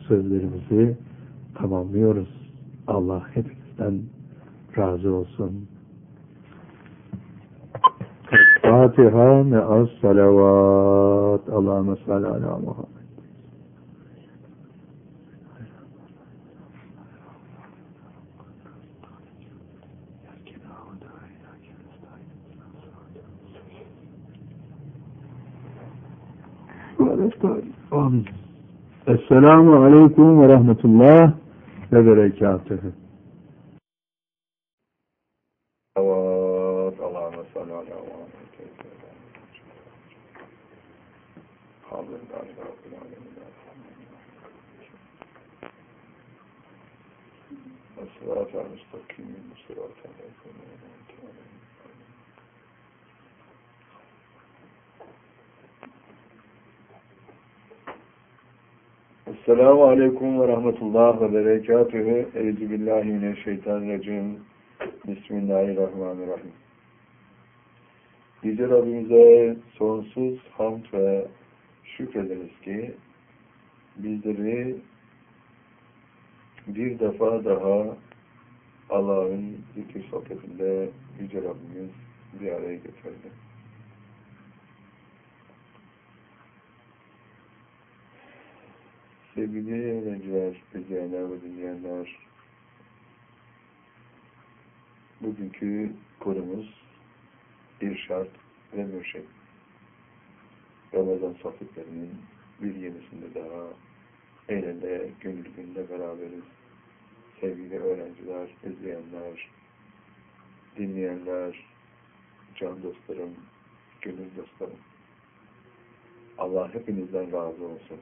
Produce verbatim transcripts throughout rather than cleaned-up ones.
sözlerimizi tamamlıyoruz. Allah hepinizden razı olsun. Fatiha me'as salavat. Allahümme salli ala Muhammed. Amin. Esselamu aleyküm ve rahmetullah ve berekatühü. Evet, Allah'ıma salli ala Muhammed. Esselatü al müstakim, müstakim, Esselamu aleyküm ve rahmetullah ve berekatühü. Euzubillahimineşşeytanirracim. Bismillahirrahmanirrahim. Yüce Rabbimize sonsuz hamd ve şükrederiz ki bizleri bir defa daha Allah'ın zikir sohbetinde Yüce Rabbimiz bir araya getirdi. Sevgili öğrenciler, izleyenler ve dinleyenler, bugünkü konumuz irşad ve mürşid. Ramazan sohbetlerinin bir yenisinde daha el ele, gönül günde beraberiz. Sevgili öğrenciler, izleyenler, dinleyenler, can dostlarım, gönül dostlarım. Allah hepinizden razı olsun.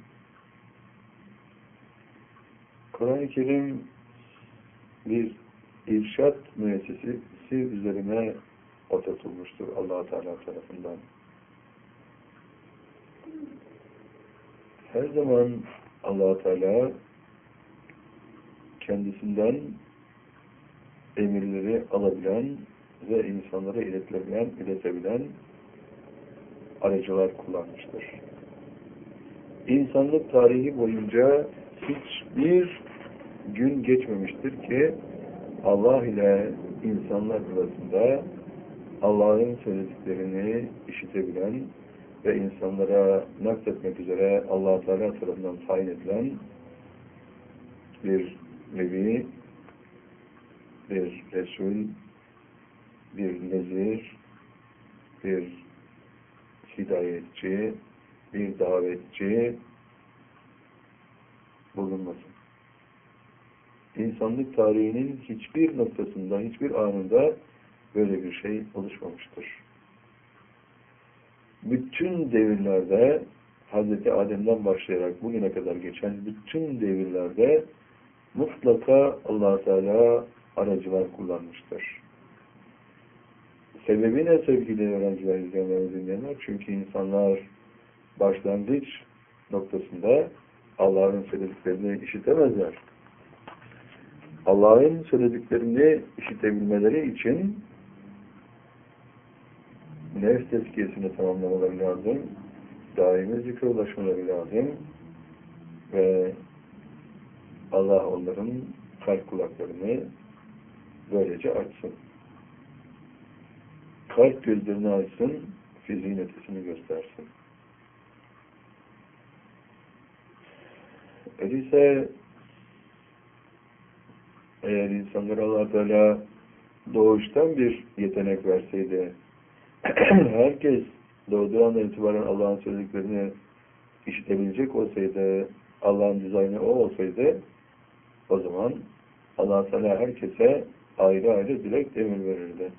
Kur'an-ı Kerim bir irşad müessesesi üzerine oturtulmuştur Allah-u Teala tarafından. Her zaman Allah-u Teala kendisinden emirleri alabilen ve insanlara iletilebilen, iletebilen aracılar kullanmıştır. İnsanlık tarihi boyunca hiçbir gün geçmemiştir ki Allah ile insanlar arasında Allah'ın söylediklerini işitebilen ve insanlara nakletmek üzere Allah-u Teala tarafından tayin edilen bir nebi, bir resul, bir nezir, bir hidayetçi, bir davetçi bulunmasın. İnsanlık tarihinin hiçbir noktasında, hiçbir anında böyle bir şey oluşmamıştır. Bütün devirlerde, Hazreti Adem'den başlayarak bugüne kadar geçen bütün devirlerde mutlaka Allah-u Teala aracılar kullanmıştır. Sebebi ne sevgili öğrenciler, izleyenler, dinleyenler? Çünkü insanlar başlangıç noktasında Allah'ın söylediklerini işitemezler. Allah'ın söylediklerini işitebilmeleri için nefs tezkiyesini tamamlamaları lazım, daimi zikre ulaşmaları lazım ve Allah onların kalp kulaklarını böylece açsın. Kalp gözlerini açsın, fiziğin ötesini göstersin. Öyleyse eğer insanlara Allah Teala doğuştan bir yetenek verseydi, herkes doğduğu andan itibaren Allah'ın söylediklerini işitebilecek olsaydı, Allah'ın dizaynı o olsaydı, o zaman Allah Teala herkese ayrı ayrı direkt emir verirdi.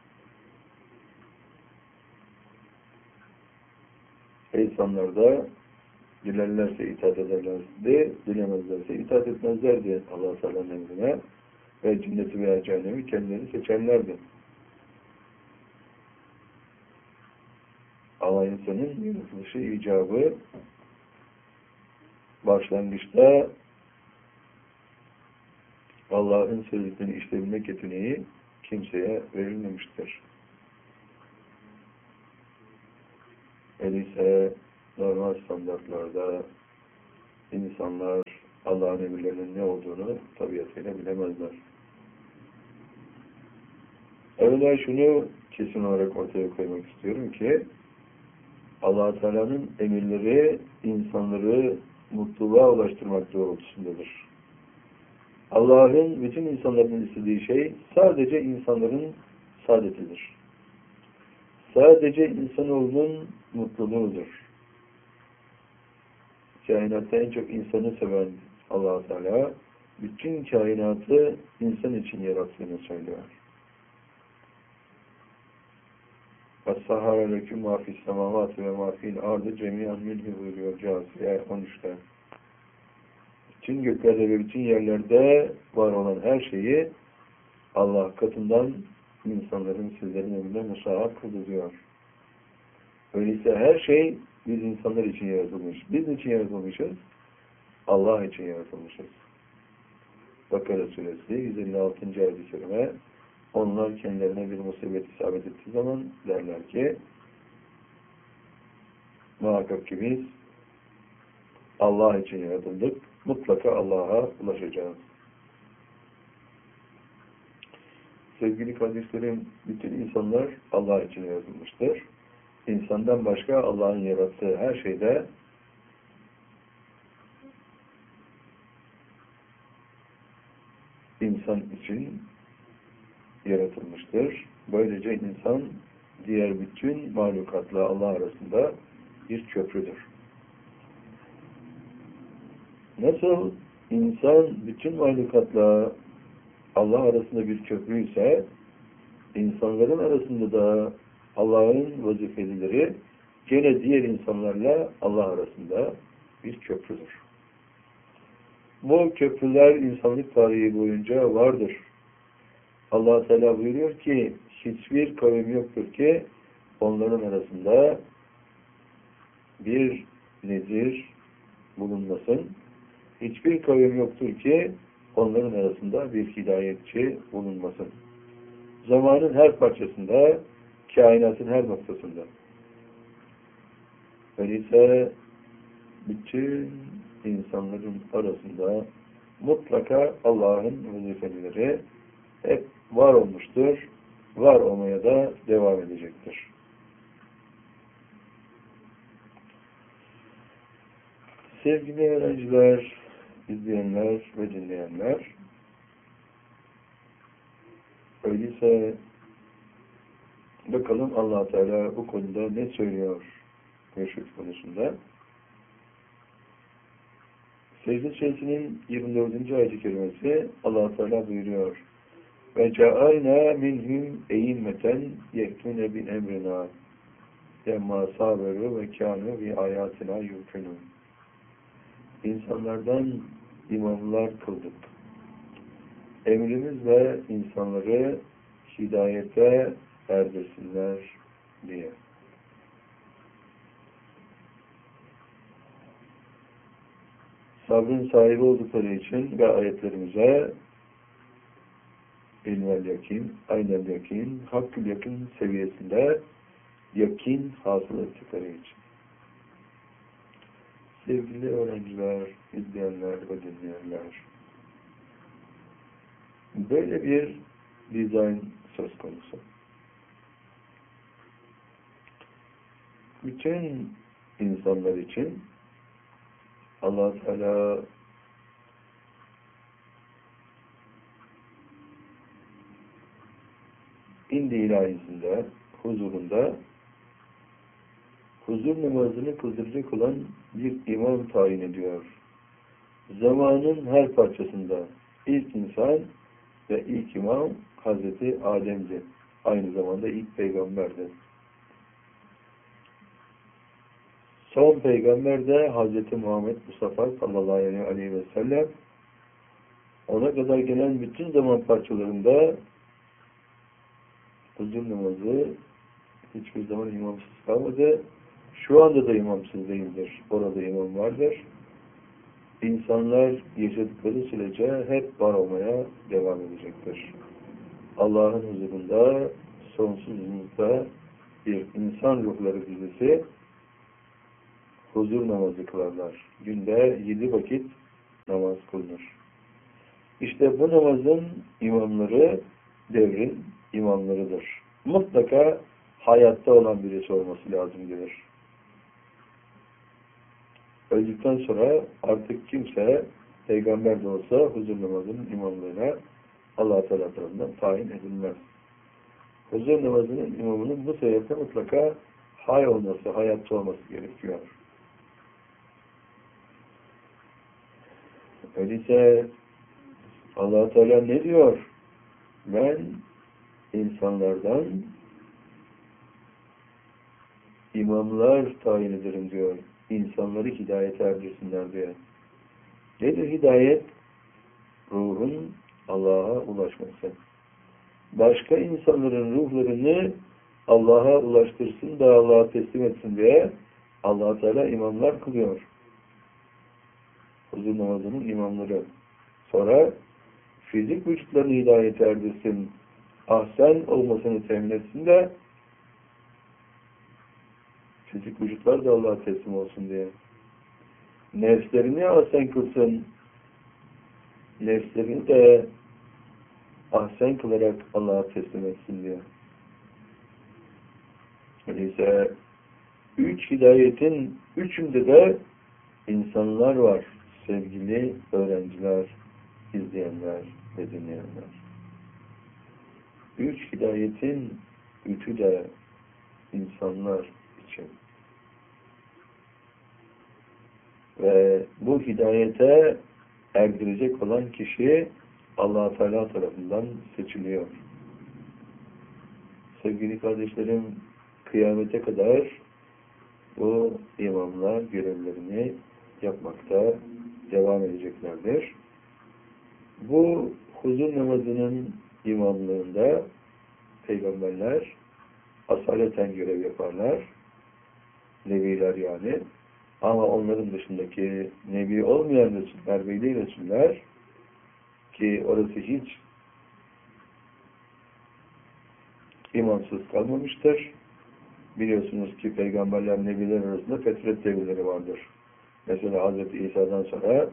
İnsanlar da dilerlerse itaat ederlerdi, dilemezlerse itaat etmezlerdi Allah Teala'nın emrine ve cenneti veya cehennemi kendileri seçerlerdi. Ama insanın yaratılışı icabı başlangıçta Allah'ın sözlerini işleyebilmek yeteneği kimseye verilmemiştir. Öyleyse normal standartlarda insanlar Allah'ın emirlerinin ne olduğunu tabiatıyla bilemezler. Evvela şunu kesin olarak ortaya koymak istiyorum ki Allah-u Teala'nın emirleri insanları mutluluğa ulaştırmak doğrultusundadır. Allah'ın bütün insanların istediği şey sadece insanların saadetidir. Sadece insanoğlunun mutluluğudur. Kainatta en çok insanı seven Allah-u Teala bütün kainatı insan için yarattığını söylüyor. وَالسَّحَارَ لَكُمْ مَا فِي السَّمَاوَاتِ وَمَا فِي الْاَرْضِ جَمِيعًا مِنْهُ buyuruyor Câsiye on üçte. Bütün göklerde ve bütün yerlerde var olan her şeyi Allah katından insanların, sizlerin önünde musahhar kıldı diyor. Öyleyse her şey biz insanlar için yaratılmış. Biz için yaratılmışız? Allah için yaratılmışız. Bakara suresi yüz elli altıncı ayet-i kerime. Onlar kendilerine bir musibet isabet ettiği zaman derler ki muhakkak ki biz Allah için yaratıldık. Mutlaka Allah'a ulaşacağız. Sevgili kardeşlerim, bütün insanlar Allah için yaratılmıştır. İnsandan başka Allah'ın yarattığı her şeyde insan için yaratılmıştır. Böylece insan diğer bütün mahlukatla Allah arasında bir köprüdür. Nasıl insan bütün mahlukatla Allah arasında bir köprü ise insanların arasında da Allah'ın vazifelileri gene diğer insanlarla Allah arasında bir köprüdür. Bu köprüler insanlık tarihi boyunca vardır. Allah Teala buyuruyor ki hiçbir kavim yoktur ki onların arasında bir nezir bulunmasın. Hiçbir kavim yoktur ki onların arasında bir hidayetçi bulunmasın. Zamanın her parçasında, kainatın her noktasında. Öyleyse bütün insanların arasında mutlaka Allah'ın vazifelileri hep var olmuştur, var olmaya da devam edecektir. Sevgili öğrenciler, izleyenler ve dinleyenler, öyleyse bakalım Allah Teala bu konuda ne söylüyor mürşit konusunda. Secde Suresinin yirmi dördüncü ayet-i kerimesi Allah Teala buyuruyor. Ve ca'alna minhum e'immeten yektune bi emrina lemma saberu ve kânu bi ayatina yukunun. İnsanlardan imamlar kıldık. Emrimizle insanları hidayete erdirsinler diye. Sabrın sahibi oldukları için ve ayetlerimize ilmel yakin, aynel yakin, hakkül yakın seviyesinde yakin hasıl ettikleri için. Sevgili öğrenciler, izleyenler ve dinleyenler, böyle bir dizayn söz konusu. Bütün insanlar için Allah Teala indi ilahisinde, huzurunda huzur namazını kıldıracak olan bir imam tayin ediyor. Zamanın her parçasında ilk insan ve ilk imam Hazreti Adem'di. Aynı zamanda ilk peygamberdi. Son peygamber de Hazreti Muhammed Mustafa sallallahu aleyhi ve sellem. Ona kadar gelen bütün zaman parçalarında huzur namazı hiçbir zaman imamsız kalmadı. Şu anda da imamsız değildir. Orada imam vardır. İnsanlar yaşadıkları sürece hep var olmaya devam edecektir. Allah'ın huzurunda sonsuzlukta bir insan ruhları dizisi huzur namazı kılarlar. Günde yedi vakit namaz kılınır. İşte bu namazın imamları devrin imamlarıdır. Mutlaka hayatta olan birisi olması lazım gelir. Öldükten sonra artık kimse peygamber de olsa huzur namazının imamlığına Allah-u Teala tarafından tayin edilmez. Huzur namazının imamının bu sebeple mutlaka hay olması, hayatta olması gerekiyor. Öyleyse Allah-u Teala ne diyor? Ben insanlardan imamlar tayin ederim diyor. İnsanları hidayete erdirsinler diye. Nedir hidayet? Ruhun Allah'a ulaşması. Başka insanların ruhlarını Allah'a ulaştırsın da Allah'a teslim etsin diye Allah-u Teala imamlar kılıyor. Huzur namazının imamları. Sonra fizik vücutlarını hidayete erdirsin, ahsen olmasını temin etsin de fizik vücutlar da Allah'a teslim olsun diye. Nefslerini ahsen kılsın, nefslerini de ahsen kılarak Allah'a teslim etsin diye. Öyleyse üç hidayetin üçünde de insanlar var. Sevgili öğrenciler, izleyenler ve dinleyenler. Üç hidayetin üçü de insanlar için. Ve bu hidayete erdirecek olan kişi Allah-u Teala tarafından seçiliyor. Sevgili kardeşlerim, kıyamete kadar bu imamlar görevlerini yapmakta devam edeceklerdir. Bu huzur namazının imamlığında peygamberler asaleten görev yaparlar. Nebiler yani. Ama onların dışındaki nebi olmayan Resuller, veli Resuller ki orası hiç imansız kalmamıştır. Biliyorsunuz ki peygamberler, nebiler arasında fetret devirleri vardır. Mesela Hazreti İsa'dan sonra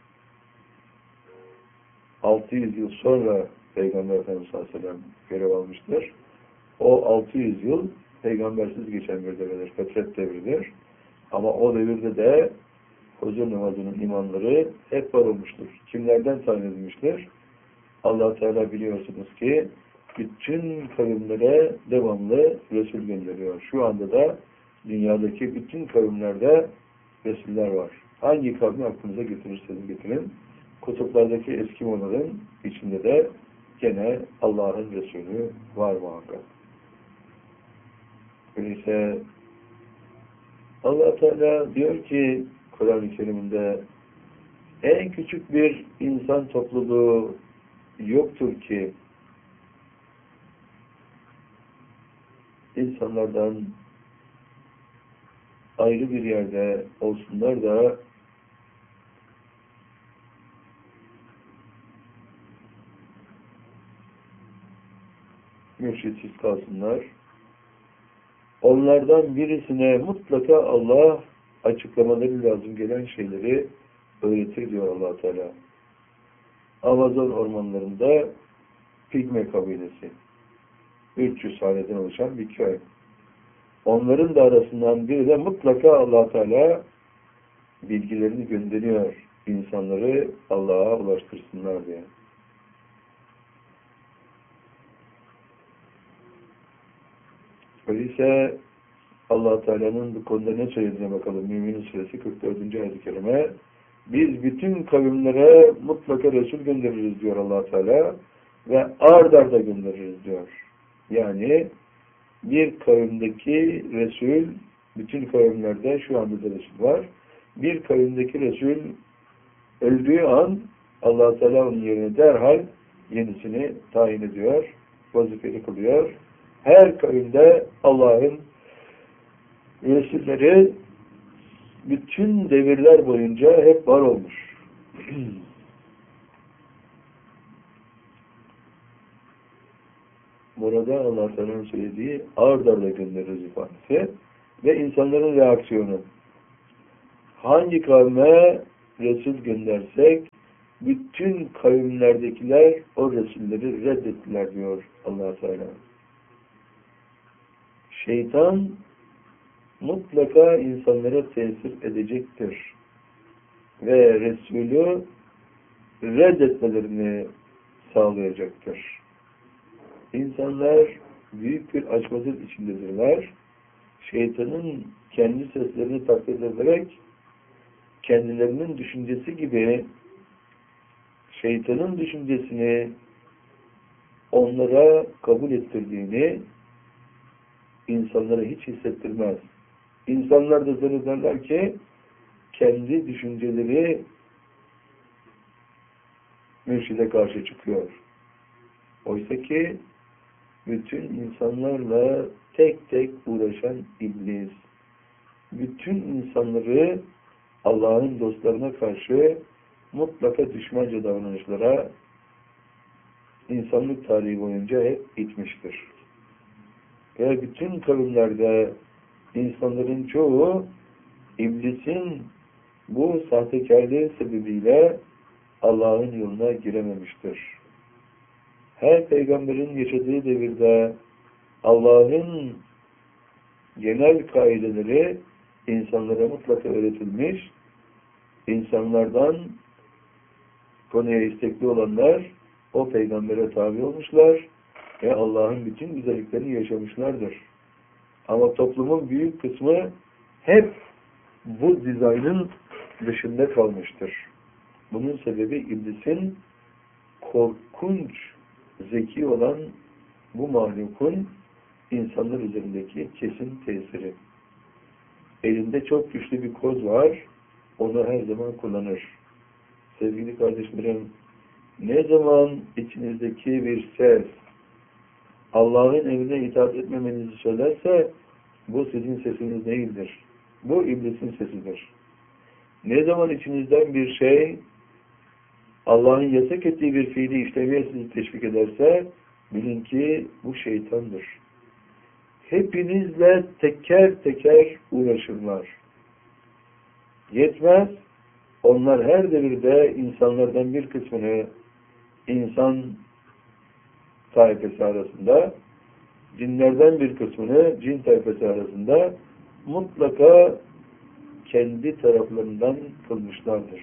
altı yüz yıl sonra Peygamber Efendimiz sallallahu aleyhi ve sellem görev almıştır. O altı yüz yıl peygambersiz geçen bir devredir, fetret devridir. Ama o devirde de huzur namazının imamları hep var olmuştur. Kimlerden tayin edilmiştir? Allah Teala biliyorsunuz ki bütün kavimlere devamlı Resul gönderiyor. Şu anda da dünyadaki bütün kavimlerde Resuller var. Hangi kavmi aklınıza getirirseniz getirin. Kutuplardaki Eskimoların içinde de gene Allah'ın Resulü var muhakkak. Öyleyse Allah Teala diyor ki Kur'an-ı Kerim'de en küçük bir insan topluluğu yoktur ki insanlardan ayrı bir yerde olsunlar da mürşitsiz kalsınlar. Onlardan birisine mutlaka Allah açıklamaları lazım gelen şeyleri öğretir diyor Allah Teala. Amazon ormanlarında Pigme kabilesi. üç yüz haneden oluşan bir köy. Onların da arasından biri de mutlaka Allah Teala bilgilerini gönderiyor. İnsanları Allah'a ulaştırsınlar diye. Öyleyse Allah Teala'nın bu konuda ne söylediğine bakalım. Mü'minin suresi kırk dördüncü ayet-i kerime. Biz bütün kavimlere mutlaka Resul göndeririz diyor Allah Teala ve ard arda göndeririz diyor. Yani bir kavimdeki Resul, bütün kavimlerde şu anda da Resul var. Bir kavimdeki Resul öldüğü an Allah Teala onun yerine derhal yenisini tayin ediyor, vazifeli kılıyor. Her kavimde Allah'ın Resulleri bütün devirler boyunca hep var olmuş. Burada Allah Teala'nın söylediği ard arda göndeririz ifadesi ve insanların reaksiyonu. Hangi kavme Resul göndersek bütün kavimlerdekiler o Resulleri reddettiler diyor Allah Teala. Şeytan mutlaka insanlara tesir edecektir. Ve Resulü reddetmelerini sağlayacaktır. İnsanlar büyük bir açmazlık içindedirler. Şeytanın kendi seslerini taklit ederek kendilerinin düşüncesi gibi şeytanın düşüncesini onlara kabul ettirdiğini insanlara hiç hissettirmez. İnsanlar da zannederler ki kendi düşünceleri mürşide karşı çıkıyor. Oysa ki bütün insanlarla tek tek uğraşan iblis, bütün insanları Allah'ın dostlarına karşı mutlaka düşmanca davranışlara insanlık tarihi boyunca hep itmiştir. Ve bütün kavimlerde insanların çoğu iblisin bu sahtekarlığı sebebiyle Allah'ın yoluna girememiştir. Her peygamberin yaşadığı devirde Allah'ın genel kaideleri insanlara mutlaka öğretilmiş, insanlardan konuya istekli olanlar o peygambere tabi olmuşlar ve Allah'ın bütün güzelliklerini yaşamışlardır. Ama toplumun büyük kısmı hep bu dizaynın dışında kalmıştır. Bunun sebebi iblisin korkunç zeki olan bu mahlukun insanlar üzerindeki kesin tesiri. Elinde çok güçlü bir koz var, onu her zaman kullanır. Sevgili kardeşlerim, ne zaman içinizdeki bir ses Allah'ın emrine itaat etmemenizi söylerse bu sizin sesiniz değildir. Bu iblisin sesidir. Ne zaman içinizden bir şey Allah'ın yasak ettiği bir fiili işlemeye sizi teşvik ederse bilin ki bu şeytandır. Hepinizle teker teker uğraşırlar. Yetmez, onlar her devirde insanlardan bir kısmını insan tayfesi arasında, cinlerden bir kısmını cin tayfesi arasında mutlaka kendi taraflarından kılmışlardır.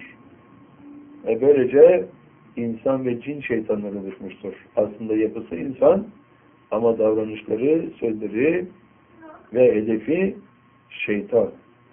E böylece insan ve cin şeytanları oluşmuştur. Aslında yapısı insan ama davranışları, sözleri ve hedefi şeytan.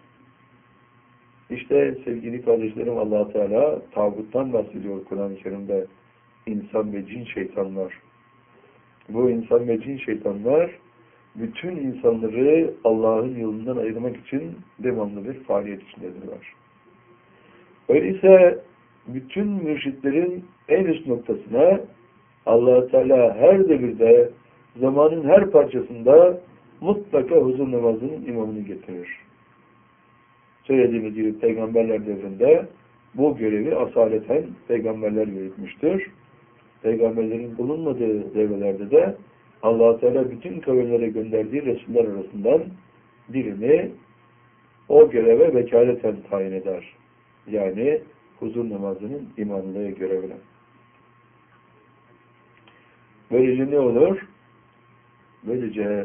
İşte sevgili kardeşlerim, Allah Teala tağuttan bahsediyor Kur'an-ı Kerim'de. İnsan ve cin şeytanlar. Bu insan ve cin şeytanlar bütün insanları Allah'ın yolundan ayırmak için devamlı bir faaliyet içindedirler. Öyleyse bütün mürşitlerin en üst noktasına Allah Teala her devirde, zamanın her parçasında mutlaka huzur namazının imamını getirir. Söylediğimiz gibi peygamberler devrinde bu görevi asaleten peygamberler yürütmüştür. Peygamberlerin bulunmadığı devrelerde de Allah Teala bütün kavimlere gönderdiği Resuller arasından birini o göreve vekaleten tayin eder. Yani huzur namazının imamlığı görevine. Böylece ne olur? Böylece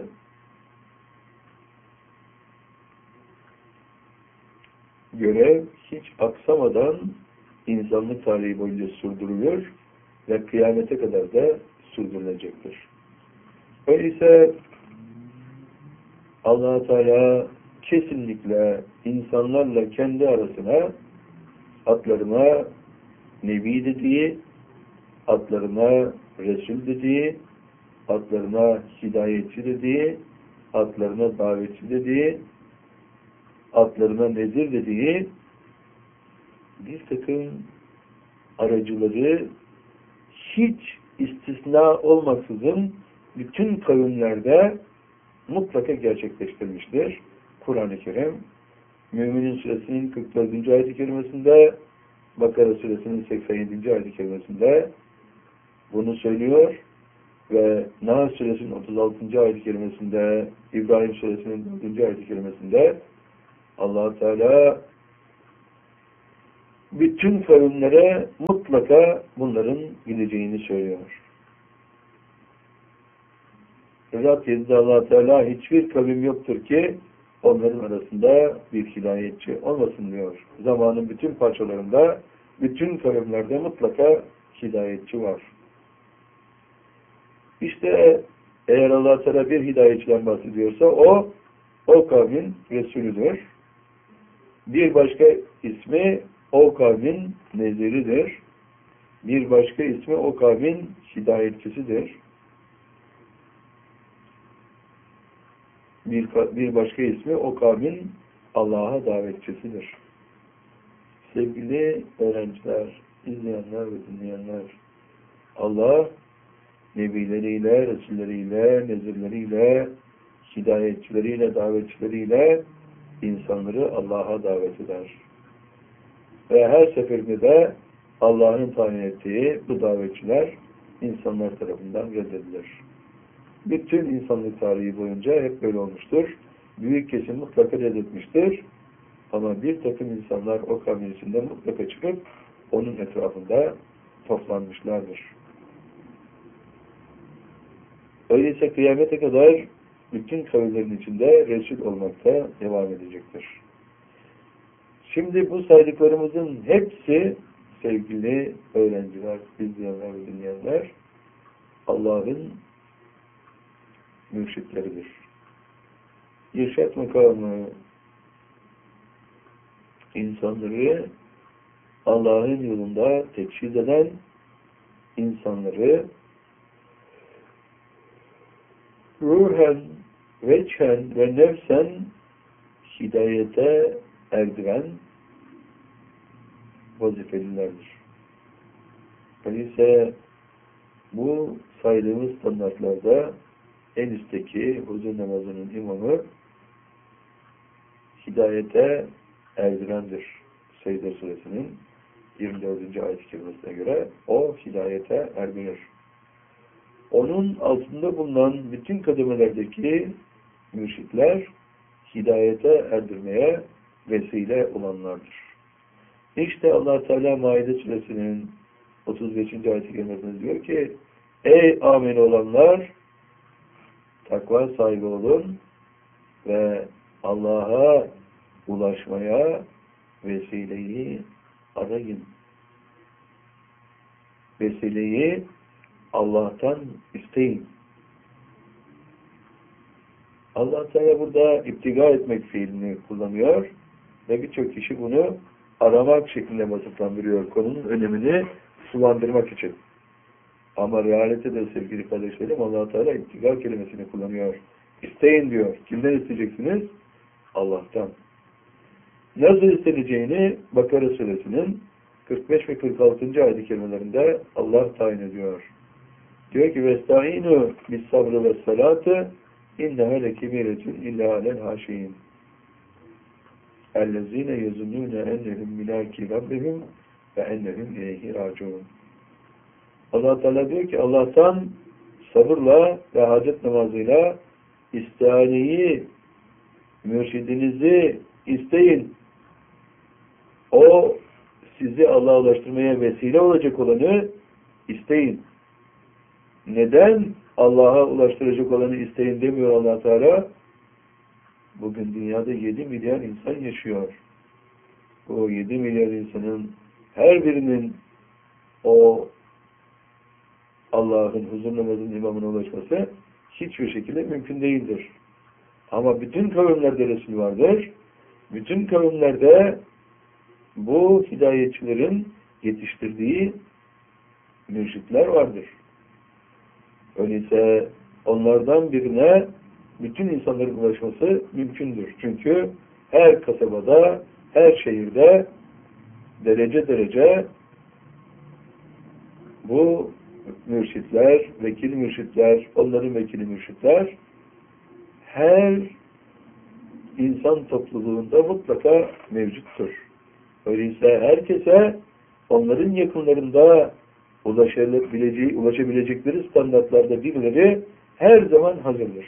görev hiç aksamadan insanlık tarihi boyunca sürdürülür ve kıyamete kadar da sürdürülecektir. Öyleyse Allah Teala kesinlikle insanlarla kendi arasına atlarına Nebi dediği, atlarına Resul dediği, atlarına hidayetçi dediği, atlarına davetçi dediği, atlarına nezir dediği bir takım aracıları hiç istisna olmaksızın bütün kavimlerde mutlaka gerçekleştirmiştir. Kur'an-ı Kerim Mü'minin Suresinin kırk dördüncü ayet-i kerimesinde, Bakara Suresinin seksen yedinci ayet-i kerimesinde bunu söylüyor ve Nahl Suresinin otuz altıncı ayet-i kerimesinde, İbrahim Suresinin dördüncü ayet-i kerimesinde Allah Teala bütün kavimlere mutlaka bunların gideceğini söylüyor. Rab yedide Allah Teala hiçbir kavim yoktur ki onların arasında bir hidayetçi olmasın diyor. Zamanın bütün parçalarında, bütün kavimlerde mutlaka hidayetçi var. İşte eğer Allah Teala bir hidayetçiden bahsediyorsa o, o kavmin Resulüdür. Bir başka ismi o kavmin neziridir. Bir başka ismi o kavmin hidayetçisidir. Bir, bir başka ismi o kavmin Allah'a davetçisidir. Sevgili öğrenciler, izleyenler ve dinleyenler, Allah nebileriyle, resulleriyle, nezirleriyle, hidayetçileriyle, davetçileriyle insanları Allah'a davet eder. Ve her seferinde de Allah'ın tayin ettiği bu davetçiler insanlar tarafından reddedilir. Bütün insanlık tarihi boyunca hep böyle olmuştur. Büyük kesim mutlaka reddetmiştir. Ama bir takım insanlar o kavmin içinde mutlaka çıkıp onun etrafında toplanmışlardır. Öyleyse kıyamete kadar bütün kavimlerin içinde Resul olmakta devam edecektir. Şimdi bu saydıklarımızın hepsi sevgili öğrenciler, izleyenler ve dinleyenler Allah'ın mürşitleridir. İrşad makamı insanları Allah'ın yolunda tekşiz eden insanları ruhen, veçhen ve nefsen hidayete erdiren vazifelilerdir. Öyleyse bu saydığımız standartlarda en üstteki huzur namazının imamı hidayete erdirendir. Secde Suresinin yirmi dördüncü ayet-i kerimesine göre o hidayete erdirir. Onun altında bulunan bütün kademelerdeki mürşitler hidayete erdirmeye vesile olanlardır. İşte Allah Teala Maide Suresinin otuz beşinci ayet-i kerimesinde diyor ki: ey amin olanlar, takva sahibi olun ve Allah'a ulaşmaya vesileyi arayın. Vesileyi Allah'tan isteyin. Allah Teala burada iptiga etmek fiilini kullanıyor ve birçok kişi bunu aramak şeklinde vasıflandırıyor, konunun önemini sulandırmak için. Ama realite sevgili kardeşlerim, Allah Teala iptiga kelimesini kullanıyor. İsteyin diyor. Kimden isteyeceksiniz? Allah'tan. Nasıl isteneceğini Bakara Suresinin kırk beş ve kırk altıncı ayet-i kerimelerinde Allah tayin ediyor. Diyor ki: "Vestaînû bis-sabrı ve's-salâti innehâ lekebîretun illâ alel hâşiîn. Ellezîne yezunnûne ennehum milâki rabbihim ve ennehum ileyhi râciûn." Allah Teala diyor ki Allah'tan sabırla ve hacet namazıyla istihaneyi, mürşidinizi isteyin. O sizi Allah'a ulaştırmaya vesile olacak olanı isteyin. Neden Allah'a ulaştıracak olanı isteyin demiyor Allah Teala? Bugün dünyada yedi milyar insan yaşıyor. Bu yedi milyar insanın her birinin o Allah'ın huzur namazının imamına ulaşması hiçbir şekilde mümkün değildir. Ama bütün kavimlerde Resul vardır. Bütün kavimlerde bu hidayetçilerin yetiştirdiği mürşitler vardır. Öyleyse onlardan birine bütün insanların ulaşması mümkündür. Çünkü her kasabada, her şehirde derece derece bu mürşitler, vekil mürşitler, onların vekili mürşitler her insan topluluğunda mutlaka mevcuttur. Öyleyse herkese onların yakınlarında ulaşabileceği, ulaşabilecekleri standartlarda birileri her zaman hazırdır.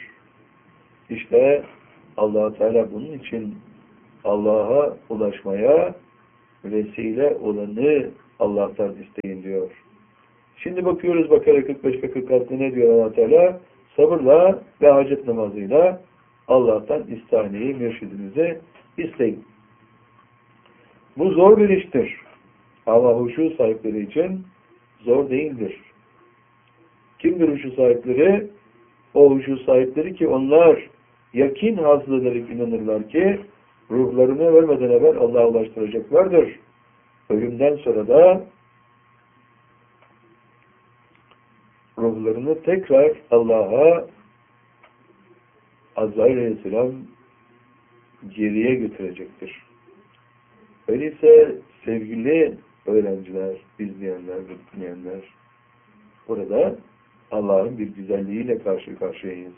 İşte Allah Teala bunun için Allah'a ulaşmaya vesile olanı Allah'tan isteyin diyor. Şimdi bakıyoruz Bakara kırk beş ve kırk altı ne diyor Allah Teala? Sabırla ve hacet namazıyla Allah'tan istahineyi, mürşidinizi isteyin. Bu zor bir iştir. Ama huşu sahipleri için zor değildir. Kimdir huşu sahipleri? O huşu sahipleri ki onlar yakin hasıl ederek inanırlar ki ruhlarını ölmeden evvel Allah'a ulaştıracaklardır. Ölümden sonra da ruhlarını tekrar Allah'a Azrail Aleyhisselam geriye götürecektir. Öyleyse sevgili öğrenciler, izleyenler, dinleyenler, burada Allah'ın bir güzelliğiyle karşı karşıyayız.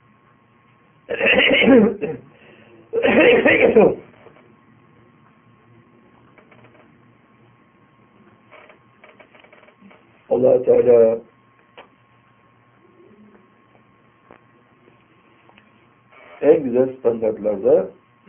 Allah Teala en güzel standartlarda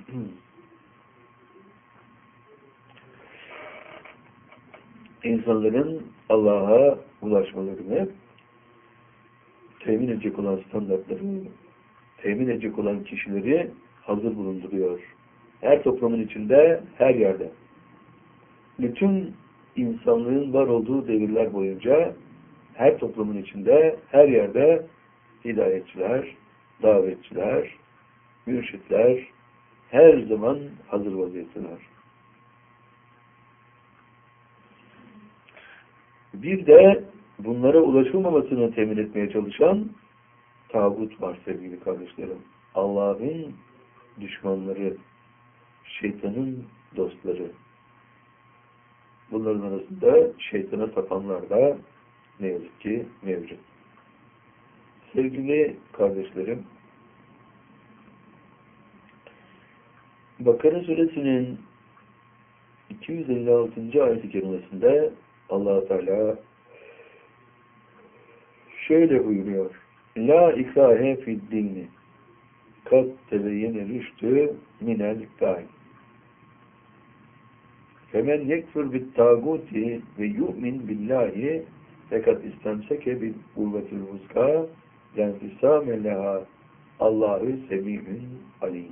insanların Allah'a ulaşmalarını temin edecek olan standartları, temin edecek olan kişileri hazır bulunduruyor. Her toplumun içinde, her yerde. Bütün insanlığın var olduğu devirler boyunca her toplumun içinde, her yerde hidayetçiler, davetçiler, mürşitler her zaman hazır vaziyetteler. Bir de bunlara ulaşılmamasını temin etmeye çalışan tağut var sevgili kardeşlerim. Allah'ın düşmanları, şeytanın dostları. Bunların arasında şeytana tapanlar da ne yazık ki mevcut. Sevgili kardeşlerim, Bakara suresinin iki yüz elli altıncı ayet-i kerimesinde Allah Teala şöyle buyuruyor. La ikrahe fid dini kad tebeyyene rüştü minel gay. Femen yekfur bit taguti ve yu'min billahi fakat istemseke bil kuvvetil vuska lenfisame leha Allahü semî'ün alim.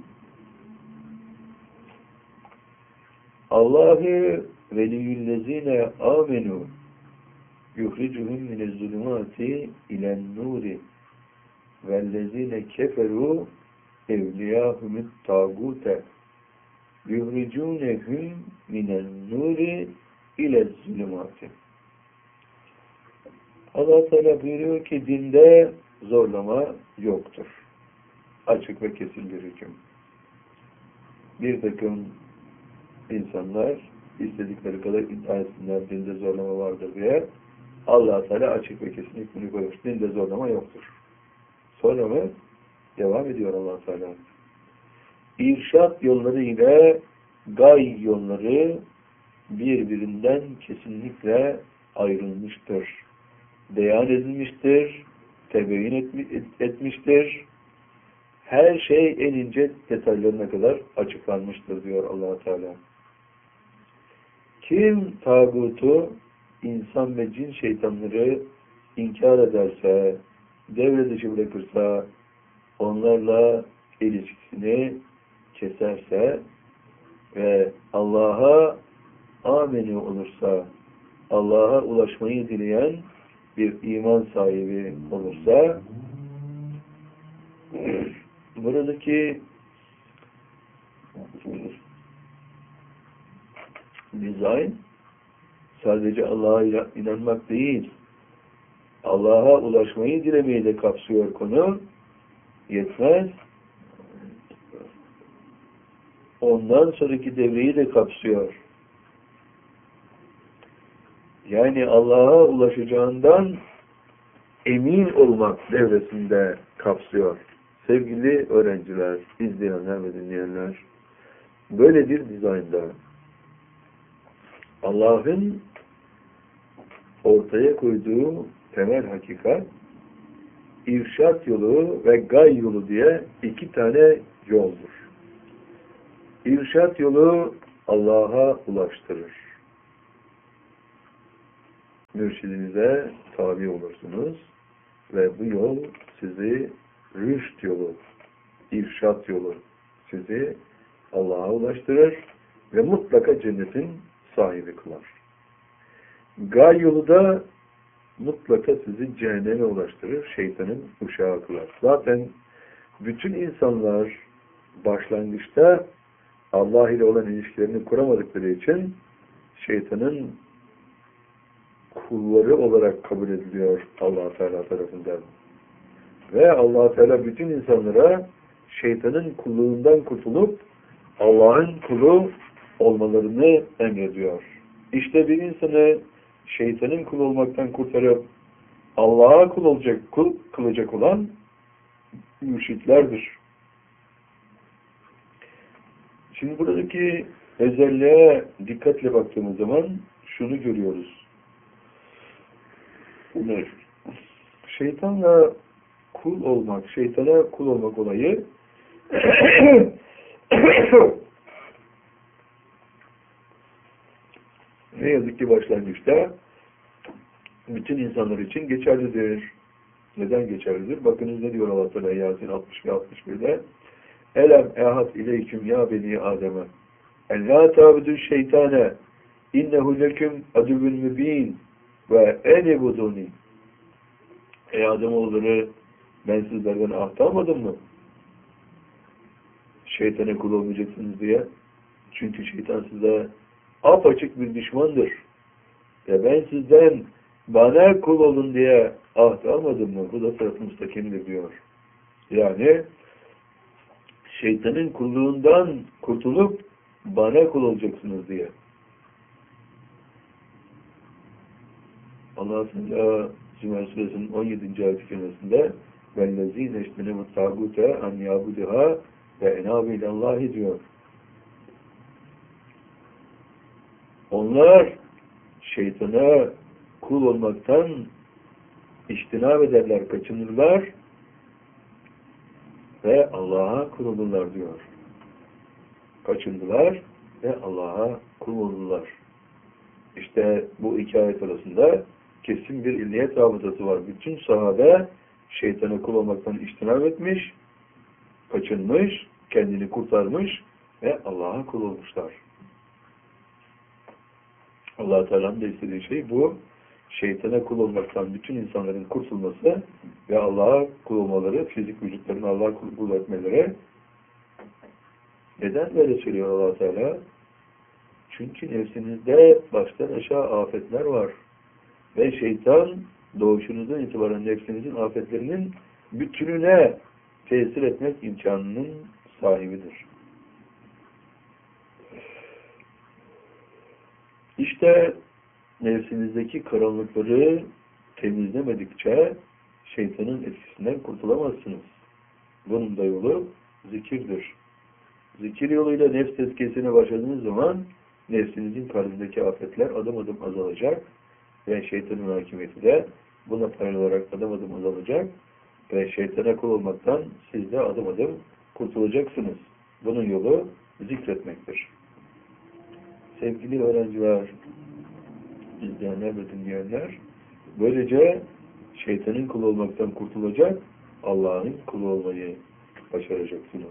Allahü veliyyüllezine amenu yuhricuhum minezzulumati ilen nuri vellezine keferu evliyahumut tağute yuhricunehum minen nuri ilezzulumati. Allah Teala buyuruyor ki dinde zorlama yoktur. Açık ve kesin bir hüküm. Bir takım insanlar istedikleri kadar iddia etsinler dinde zorlama vardır diye Allah Teala açık ve kesin hükmünü koymuş. Dinde zorlama yoktur. Sonra mı? Devam ediyor Allah Teala. İrşad yolları ile gay yolları birbirinden kesinlikle ayrılmıştır. Beyan edilmiştir. Tebeyin etmiştir. Her şey en ince detaylarına kadar açıklanmıştır diyor Allah Teala. Kim tağutu, insan ve cin şeytanları inkar ederse, devre dışı bırakırsa, onlarla ilişkisini keserse ve Allah'a amenü olursa, Allah'a ulaşmayı dileyen bir iman sahibi olursa, buradaki dizayn sadece Allah'a inanmak değil, Allah'a ulaşmayı dilemeyi de kapsıyor konu. Yetmez. Ondan sonraki devreyi de kapsıyor. Yani Allah'a ulaşacağından emin olmak devresinde kapsıyor. Sevgili öğrenciler, izleyenler ve dinleyenler, böyle bir dizaynda Allah'ın ortaya koyduğu temel hakikat, irşat yolu ve gay yolu diye iki tane yoldur. İrşat yolu Allah'a ulaştırır. Mürşidinize tabi olursunuz ve bu yol sizi rüşt yolu, irşat yolu sizi Allah'a ulaştırır ve mutlaka cennetin sahibi kılar. Gay yolu da mutlaka sizi cehenneme ulaştırır, şeytanın uşağı kılar. Zaten bütün insanlar başlangıçta Allah ile olan ilişkilerini kuramadıkları için şeytanın kulları olarak kabul ediliyor Allah Teala tarafından. Ve Allah Teala bütün insanlara şeytanın kulluğundan kurtulup Allah'ın kulu olmalarını emrediyor. İşte bir insanı şeytanın kulu olmaktan kurtarıp Allah'a kul olacak, kul kılacak olan mürşitlerdir. Şimdi buradaki özelliğe dikkatle baktığımız zaman şunu görüyoruz. Şeytanla kul olmak, şeytana kul olmak olayı ne yazık ki başlangıçta bütün insanlar için geçerlidir. Neden geçerlidir? Bakınız ne diyor Allah Teala Yasin altmış ve altmış bir'de Elem ehad ileyküm ya beni Adem'e en la ta'budu şeytane innehu leküm aduvun mübin ve enebuduni. Ey Ademoğulları, ben sizlerden ahd almadım mı? Şeytana kul olmayacaksınız diye. Çünkü şeytan size apaçık bir düşmandır. Ya ben sizden bana kul olun diye ahd almadım mı? Bu da sırat-ı müstakimdir diyor. Yani şeytanın kulluğundan kurtulup bana kul olacaksınız diye. Allah Teala Zümer Suresinin on yedinci ayet-i kerimesinde وَالَّذ۪ينَ اِشْتَنَمُ التَّاغُوتَ اَنْ يَعْبُدُهَا وَاَنَابِ اِلَى اللّٰهِ diyor. Onlar şeytana kul olmaktan iştinab ederler, kaçınırlar ve Allah'a kul olurlar diyor. Kaçındılar ve Allah'a kul olurlar. İşte bu iki ayet arasında kesin bir illiyet rabıtası var. Bütün sahabe şeytana kul olmaktan iştinab etmiş, kaçınmış, kendini kurtarmış ve Allah'a kul olmuşlar. Allah Teala'nın da istediği şey bu. Şeytana kul olmaktan bütün insanların kurtulması ve Allah'a kul olmaları, fizik vücutlarını Allah'a kul etmeleri. Neden böyle söylüyor Allah Teala? Çünkü nefsinizde baştan aşağı afetler var. Ve şeytan doğuşunuzdan itibaren nefsinizin afetlerinin bütününe tesir etmek imkanının sahibidir. İşte nefsinizdeki karanlıkları temizlemedikçe şeytanın etkisinden kurtulamazsınız. Bunun da yolu zikirdir. Zikir yoluyla nefs tezkiyesine başladığınız zaman nefsinizin kalbindeki afetler adım adım azalacak ve şeytanın hakimiyeti de buna paralel olarak adım adım azalacak ve şeytana kul olmaktan siz de adım adım kurtulacaksınız. Bunun yolu zikretmektir. Sevgili öğrenciler, izleyenler ve dinleyenler, böylece şeytanın kulu olmaktan kurtulacak, Allah'ın kulu olmayı başaracaksınız.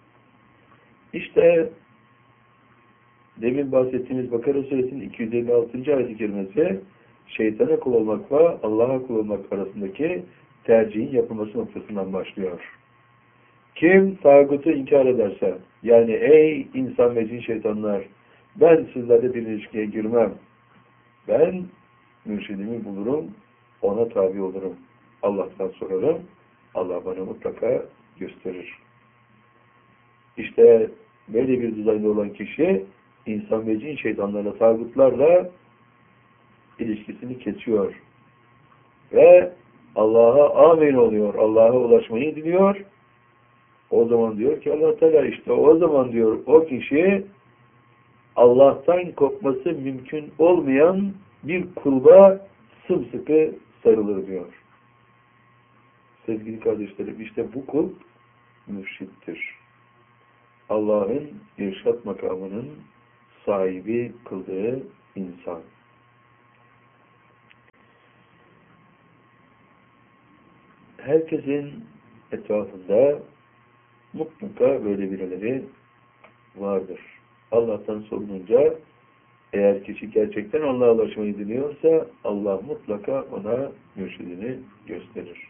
İşte demin bahsettiğimiz Bakara Suresinin iki yüz elli altıncı ayet-i kerimesi şeytana kul olmakla Allah'a kul olmak arasındaki tercihin yapılması noktasından başlıyor. Kim tağutu inkar ederse, yani ey insan ve cin şeytanlar, ben sizlerle bir ilişkiye girmem. Ben mürşidimi bulurum, ona tabi olurum. Allah'tan sorarım, Allah bana mutlaka gösterir. İşte böyle bir düzeyde olan kişi insan ve cin şeytanlarla, tağutlarla ilişkisini kesiyor. Ve Allah'a amin oluyor. Allah'a ulaşmayı diliyor. O zaman diyor ki Allah Teala, işte o zaman diyor o kişi Allah'tan kopması mümkün olmayan bir kulba sımsıkı sarılır diyor. Sevgili kardeşlerim, işte bu kul mürşittir. Allah'ın irşat makamının sahibi kıldığı insan. Herkesin etrafında mutlaka böyle birileri vardır. Allah'tan sorulunca eğer kişi gerçekten Allah'a ulaşmayı diliyorsa Allah mutlaka ona mürşidini gösterir.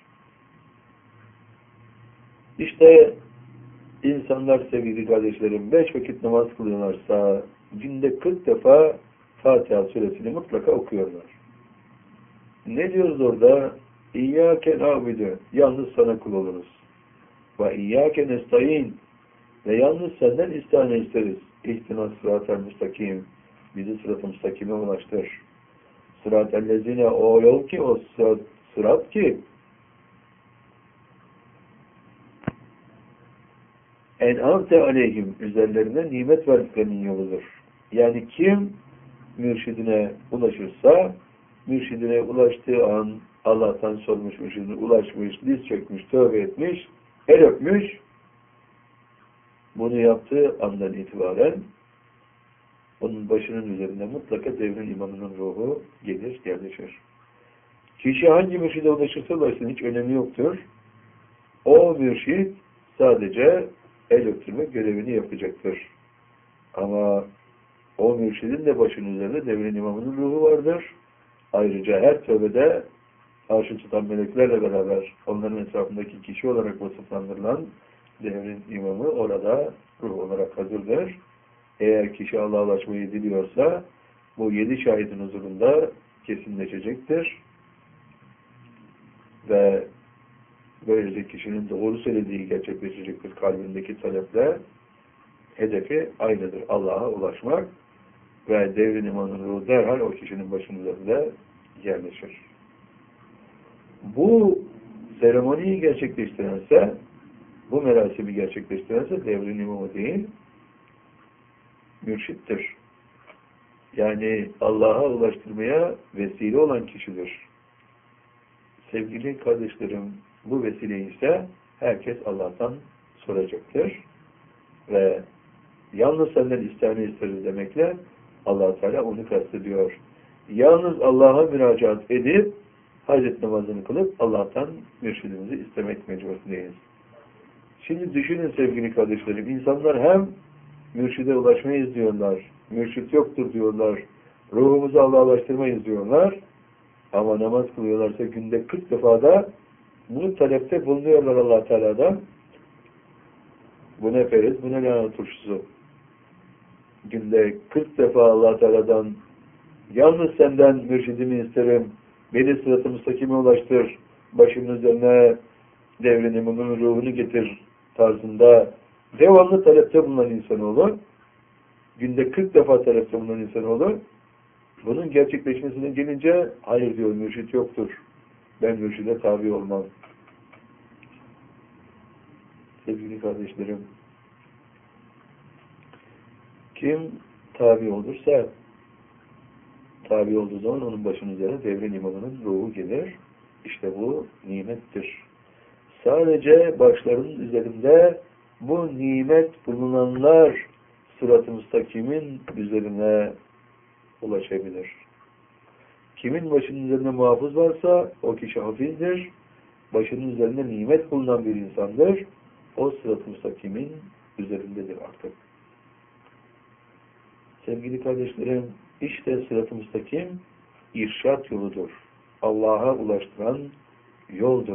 İşte insanlar sevgili kardeşlerim beş vakit namaz kılıyorlarsa günde kırk defa Fatiha suresini mutlaka okuyorlar. Ne diyoruz orada? İyyâke na'budu, yalnız sana kul oluruz. Ve iyyâke nestaîn, ve yalnız senden istihane isteriz. İhtina sıratel müstakim, bizi sırat-ı müstakime ulaştır. Sırat-ellezine, o yol ki, o sırat, sırat ki en'amte aleyhim, üzerlerine nimet verdiklerinin yoludur. Yani kim mürşidine ulaşırsa, mürşidine ulaştığı an Allah'tan sormuş, mürşidine ulaşmış, diz çökmüş, tövbe etmiş, el öpmüş. Bunu yaptığı andan itibaren onun başının üzerinde mutlaka devrin imamının ruhu gelir, yerleşir. Kişi hangi mürşide ulaşırsa ulaşsın hiç önemi yoktur. O mürşid sadece el öptürmek görevini yapacaktır. Ama o mürşidin de başının üzerinde devrin imamının ruhu vardır. Ayrıca her tövbede arşı tutan meleklerle beraber onların etrafındaki kişi olarak vasıflandırılan devrin imamı orada ruh olarak hazırdır. Eğer kişi Allah'a ulaşmayı diliyorsa bu yedi şahidin huzurunda kesinleşecektir. Ve böylece kişinin doğru söylediği gerçekleşecektir kalbindeki taleple. Hedefi aynıdır. Allah'a ulaşmak ve devrin imanın ruhu derhal o kişinin başının üzerinde yerleşir. Bu seremoniyi gerçekleştirense, bu merasimi gerçekleştirense devrin imamı değil, mürşittir. Yani Allah'a ulaştırmaya vesile olan kişidir. Sevgili kardeşlerim, bu vesileyi ise herkes Allah'tan soracaktır. Ve yalnız senden istihane isteriz demekle Allah Teala onu kastediyor. Yalnız Allah'a müracaat edip hacet namazını kılıp Allah'tan mürşidimizi istemek mecburiyetindeyiz. Şimdi düşünün sevgili kardeşlerim, insanlar hem mürşide ulaşmayız diyorlar, mürşit yoktur diyorlar, ruhumuzu Allah'a ulaştırmayız diyorlar, ama namaz kılıyorlarsa günde kırk defa da bunu talepte bulunuyorlar Allah Teala'dan. Bu ne feriz, bu ne lahana turşusu. Günde kırk defa Allah Teala'dan yalnız senden mürşidimi isterim, beni sırat-ı müstakime ulaştır, başımın üzerine devrin imamının ruhunu getir tarzında devamlı talepte bulunan insanoğlu, günde kırk defa talepte bulunan insanoğlu, bunun gerçekleşmesine gelince hayır diyor, mürşit yoktur. Ben mürşide tabi olmam. Sevgili kardeşlerim, kim tabi olursa, tabi olduğu zaman onun başının üzerine devrin imamının ruhu gelir. İşte bu nimettir. Sadece başlarının üzerinde bu nimet bulunanlar sırat-ı müstakimin üzerine ulaşabilir. Kimin başının üzerinde muhafız varsa o kişi hafizdir. Başının üzerinde nimet bulunan bir insandır. O sırat-ı müstakimin üzerindedir artık. Sevgili kardeşlerim, işte sırat-ı müstakim irşat yoludur. Allah'a ulaştıran yoldur.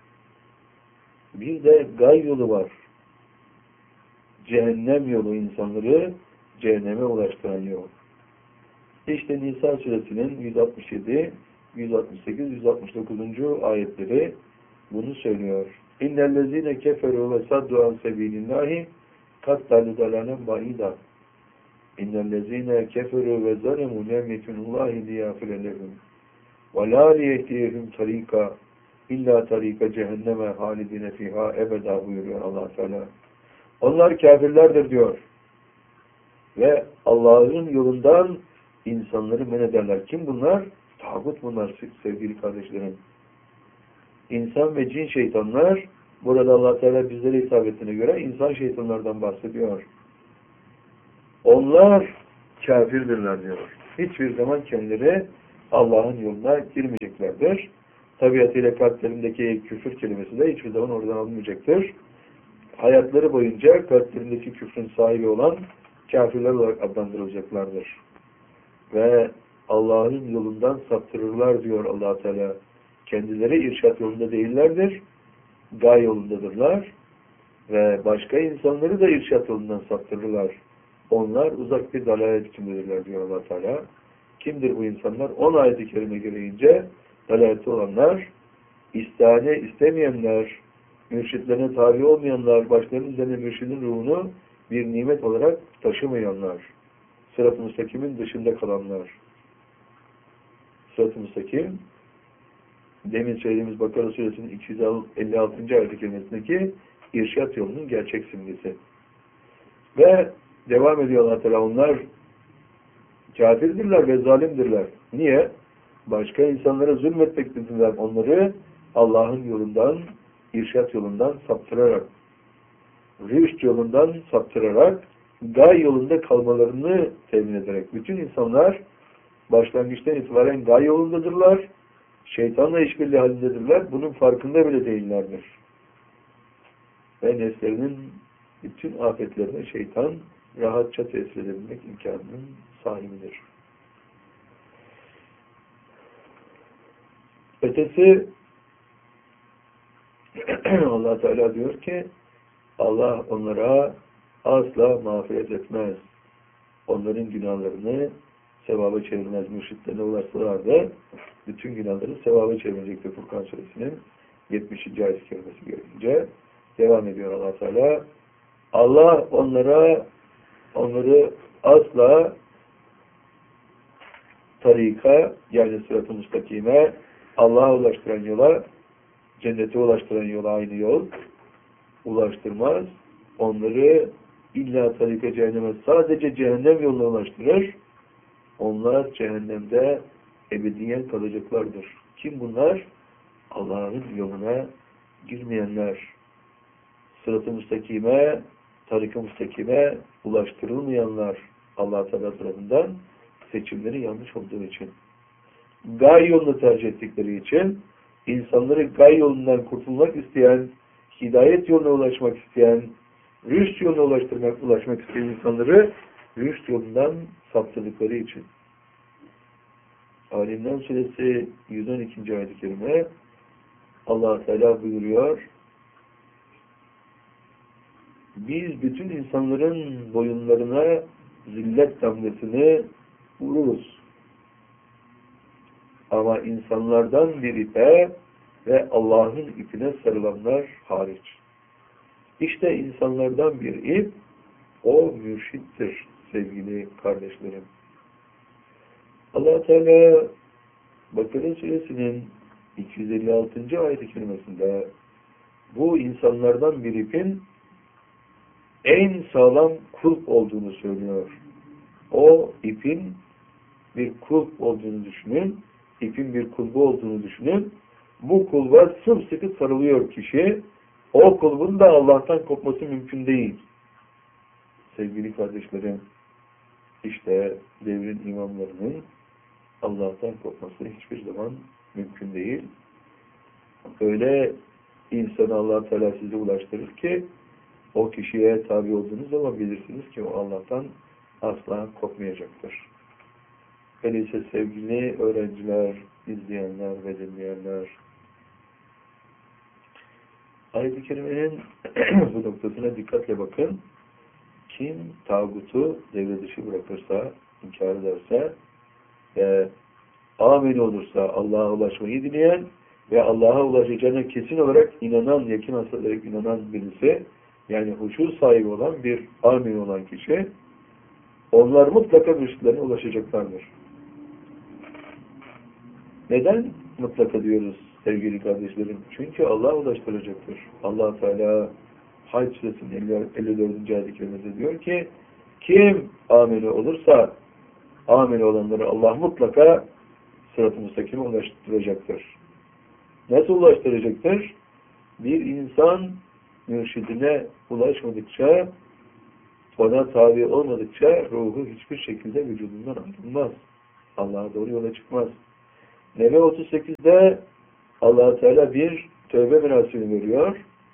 Bir de gay yolu var. Cehennem yolu, insanları cehenneme ulaştıran yol. İşte Nisa suresinin yüz altmış yedi, yüz altmış sekiz, yüz altmış dokuzuncu ayetleri bunu söylüyor. İnnellezîne keferû ve saddu an sebîlillâhi kattâlu dalâlen ba'îdâ. İnnellezîne keferû ve zalemû lemmitullâhi liyâfire lehum. Ve lâ liyehdiyehum tarîka illa tarîka cehenneme hâlidine fîhâ ebedâ buyuruyor Allah Teala. Onlar kafirlerdir diyor. Ve Allah'ın yolundan insanları men ederler. Kim bunlar? Tağut bunlar sevgili kardeşlerim. İnsan ve cin şeytanlar, burada Allah Teala bizlere hitap ettiğine göre insan şeytanlardan bahsediyor. Onlar kafirdirler diyor. Hiçbir zaman kendileri Allah'ın yoluna girmeyeceklerdir. Tabiatıyla kalplerindeki küfür kelimesi de hiçbir zaman oradan alınmayacaktır. Hayatları boyunca kalplerindeki küfrün sahibi olan kafirler olarak adlandırılacaklardır. Ve Allah'ın yolundan saptırırlar diyor Allah Teala. Kendileri irşat yolunda değillerdir. Gay yolundadırlar. Ve başka insanları da irşat yolundan saptırırlar. Onlar uzak bir dalalet içindedirler diyor Allah Teala. Kimdir bu insanlar? on ayet-i kerime gereğince dalaleti olanlar, istihane istemeyenler, mürşitlerine tabi olmayanlar, başlarının üzerine mürşidin ruhunu bir nimet olarak taşımayanlar, sırat-ı müstakimin dışında kalanlar. Sırat-ı müstakim, demin söylediğimiz Bakara Suresinin iki yüz elli altıncı ayet-i kerimesindeki irşat yolunun gerçek simgesi. Ve devam ediyor Allah Teala, onlar kafirdirler ve zalimdirler. Niye? Başka insanlara zulmetmektedirler. Onları Allah'ın yolundan, irşat yolundan saptırarak, rüşt yolundan saptırarak, gay yolunda kalmalarını temin ederek. Bütün insanlar başlangıçtan itibaren gay yolundadırlar. Şeytanla işbirliği halindedirler. Bunun farkında bile değillerdir. Ve nefslerinin bütün afetlerine şeytan rahatça tesir edebilmek imkanının sahibidir. Ötesi Allah Teala diyor ki Allah onlara asla mağfiret etmez. Onların günahlarını sevaba çevirmez. Mürşitlerine ulaşsalar da bütün günahları sevaba çevirecektir. Furkan Suresinin yetmişinci ayet-i kerimesi gelince devam ediyor Allah Teala. Allah onlara onları asla tarika, yani sırat-ı müstakime, Allah'a ulaştıran yola, cennete ulaştıran yola, aynı yol ulaştırmaz. Onları illa tarika cehenneme, sadece cehennem yoluna ulaştırır. Onlar cehennemde ebediyen kalacaklardır. Kim bunlar? Allah'ın yoluna girmeyenler. Sırat-ı müstakime, tarik-ı müstakime ulaştırılmayanlar, Allah Teala tarafından seçimleri yanlış olduğu için, gay yolunu tercih ettikleri için, insanları gay yolundan kurtulmak isteyen, hidayet yoluna ulaşmak isteyen, rüşt yoluna ulaştırmak, ulaşmak isteyen insanları rüşt yolundan saptırdıkları için. Ali-İmran Suresi yüz on ikinci ayet-i kerime Allah Teala buyuruyor, biz bütün insanların boyunlarına zillet damgasını vururuz. Ama insanlardan bir ipe ve Allah'ın ipine sarılanlar hariç. İşte insanlardan bir ip, o mürşittir sevgili kardeşlerim. Allah Teala Bakara Suresinin iki yüz elli altıncı ayet-i kerimesinde bu insanlardan bir ipin en sağlam kulp olduğunu söylüyor. O ipin bir kulp olduğunu düşünün. İpin bir kulbu olduğunu düşünün. Bu kulba sımsıkı sarılıyor kişi. O kulbun da Allah'tan kopması mümkün değil. Sevgili kardeşlerim, işte devrin imamlarının Allah'tan kopması hiçbir zaman mümkün değil. Öyle insanı Allah Teala size ulaştırır ki o kişiye tabi olduğunuz zaman bilirsiniz ki o Allah'tan asla kopmayacaktır. Öyleyse sevgili öğrenciler, izleyenler ve dinleyenler, ayet-i kerimenin bu noktasına dikkatle bakın. Kim tağutu devre dışı bırakırsa, inkar ederse ve amin olursa Allah'a ulaşmayı dileyen ve Allah'a ulaşacağına kesin olarak inanan, yakin hastalarına inanan birisi, yani huşu sahibi olan bir amin olan kişi, onlar mutlaka mürşitlerine ulaşacaklardır. Neden mutlaka diyoruz sevgili kardeşlerim? Çünkü Allah ulaştıracaktır. Allah Teala Hac Suresinin elli dördüncü ayet-i kerimesinde diyor ki, kim ameli olursa ameli olanları Allah mutlaka sırat-ı müstakime ulaştıracaktır. Nasıl ulaştıracaktır? Bir insan mürşidine ulaşmadıkça ona tabi olmadıkça ruhu hiçbir şekilde vücudundan ayrılmaz. Allah'a doğru yola çıkmaz. Nebe otuz sekizde Allah Teala bir tövbe mirasını veriyor.